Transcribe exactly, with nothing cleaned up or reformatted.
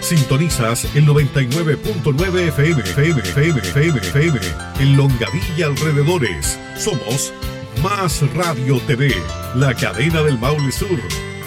Sintonizas el noventa y nueve punto nueve F M, F M, F M, F M, F M, en Longaví y alrededores. Somos Más Radio T V, la cadena del Maule Sur.